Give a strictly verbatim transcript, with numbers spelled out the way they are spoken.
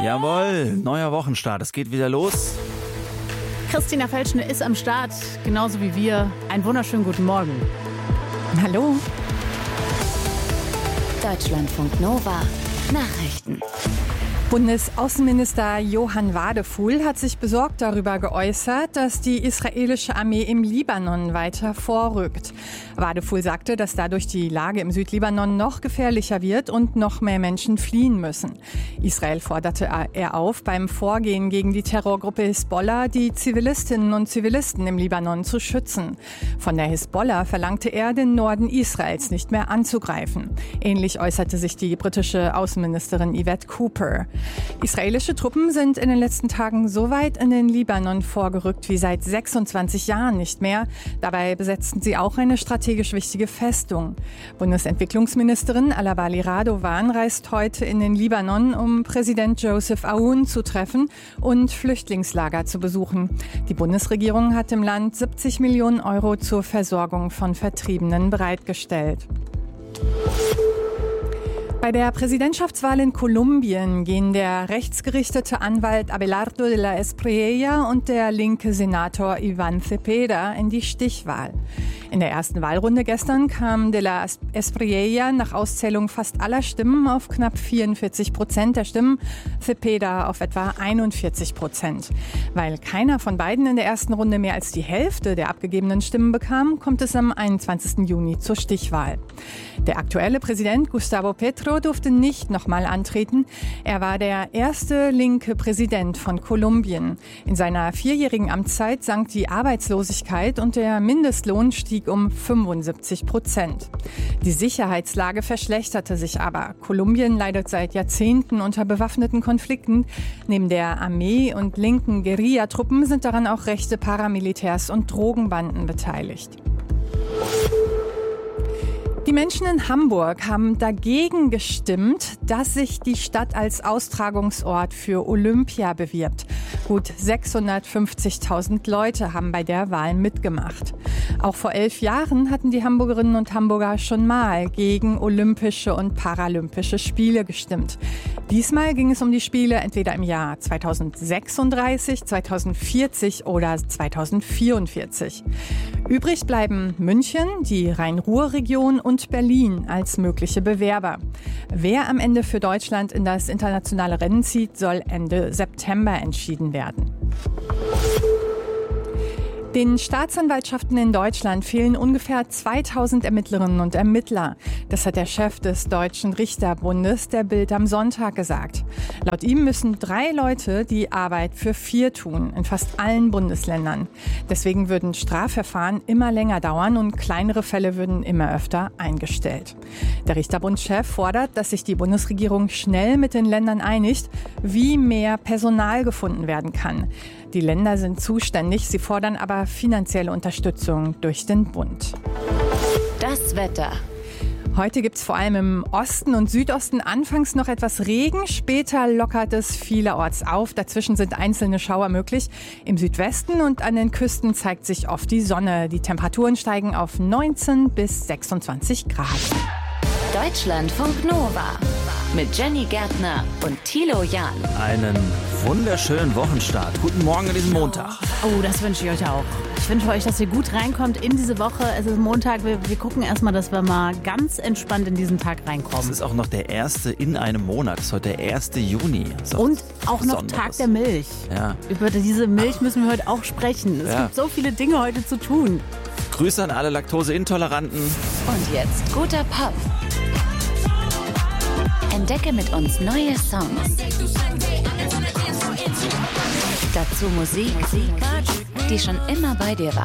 Jawohl, neuer Wochenstart. Es geht wieder los. Christina Felschner ist am Start, genauso wie wir. Einen wunderschönen guten Morgen. Hallo. Deutschlandfunk Nova Nachrichten. Bundesaußenminister Johann Wadefuhl hat sich besorgt darüber geäußert, dass die israelische Armee im Libanon weiter vorrückt. Wadefuhl sagte, dass dadurch die Lage im Südlibanon noch gefährlicher wird und noch mehr Menschen fliehen müssen. Israel forderte er auf, beim Vorgehen gegen die Terrorgruppe Hisbollah die Zivilistinnen und Zivilisten im Libanon zu schützen. Von der Hisbollah verlangte er, den Norden Israels nicht mehr anzugreifen. Ähnlich äußerte sich die britische Außenministerin Yvette Cooper. Israelische Truppen sind in den letzten Tagen so weit in den Libanon vorgerückt wie seit sechsundzwanzig Jahren nicht mehr. Dabei besetzten sie auch eine strategisch wichtige Festung. Bundesentwicklungsministerin Alabali Radovan reist heute in den Libanon, um Präsident Joseph Aoun zu treffen und Flüchtlingslager zu besuchen. Die Bundesregierung hat im Land siebzig Millionen Euro zur Versorgung von Vertriebenen bereitgestellt. Bei der Präsidentschaftswahl in Kolumbien gehen der rechtsgerichtete Anwalt Abelardo de la Espriella und der linke Senator Iván Cepeda in die Stichwahl. In der ersten Wahlrunde gestern kam de la Espriella nach Auszählung fast aller Stimmen auf knapp vierundvierzig Prozent der Stimmen, Cepeda auf etwa einundvierzig Prozent. Weil keiner von beiden in der ersten Runde mehr als die Hälfte der abgegebenen Stimmen bekam, kommt es am einundzwanzigsten Juni zur Stichwahl. Der aktuelle Präsident Gustavo Petro durfte nicht nochmal antreten. Er war der erste linke Präsident von Kolumbien. In seiner vierjährigen Amtszeit sank die Arbeitslosigkeit und der Mindestlohn stieg um fünfundsiebzig Prozent. Die Sicherheitslage verschlechterte sich aber. Kolumbien leidet seit Jahrzehnten unter bewaffneten Konflikten. Neben der Armee und linken Guerillatruppen sind daran auch rechte Paramilitärs und Drogenbanden beteiligt. Die Menschen in Hamburg haben dagegen gestimmt, dass sich die Stadt als Austragungsort für Olympia bewirbt. Gut sechshundertfünfzigtausend Leute haben bei der Wahl mitgemacht. Auch vor elf Jahren hatten die Hamburgerinnen und Hamburger schon mal gegen Olympische und Paralympische Spiele gestimmt. Diesmal ging es um die Spiele entweder im Jahr zweitausendsechsunddreißig, zweitausendvierzig oder zweitausendvierundvierzig. Übrig bleiben München, die Rhein-Ruhr-Region und Berlin als mögliche Bewerber. Wer am Ende für Deutschland in das internationale Rennen zieht, soll Ende September entschieden werden. Den Staatsanwaltschaften in Deutschland fehlen ungefähr zweitausend Ermittlerinnen und Ermittler. Das hat der Chef des Deutschen Richterbundes der Bild am Sonntag gesagt. Laut ihm müssen drei Leute die Arbeit für vier tun, in fast allen Bundesländern. Deswegen würden Strafverfahren immer länger dauern und kleinere Fälle würden immer öfter eingestellt. Der Richterbundschef fordert, dass sich die Bundesregierung schnell mit den Ländern einigt, wie mehr Personal gefunden werden kann. Die Länder sind zuständig, sie fordern aber finanzielle Unterstützung durch den Bund. Das Wetter. Heute gibt es vor allem im Osten und Südosten anfangs noch etwas Regen. Später lockert es vielerorts auf. Dazwischen sind einzelne Schauer möglich. Im Südwesten und an den Küsten zeigt sich oft die Sonne. Die Temperaturen steigen auf neunzehn bis sechsundzwanzig Grad. Deutschlandfunk Nova mit Jenny Gärtner und Thilo Jahn. Einen wunderschönen Wochenstart. Guten Morgen an diesem Montag. Oh, das wünsche ich euch auch. Ich wünsche euch, dass ihr gut reinkommt in diese Woche. Es ist Montag. Wir, wir gucken erstmal, dass wir mal ganz entspannt in diesen Tag reinkommen. Es ist auch noch der erste in einem Monat. Es ist heute der erste Juni. Und auch noch Tag der Milch. Ja. Über diese Milch müssen wir heute auch sprechen. Es ja. gibt so viele Dinge heute zu tun. Grüße an alle Laktoseintoleranten. Und jetzt guter Pop. Entdecke mit uns neue Songs. Dazu Musik, die schon immer bei dir war.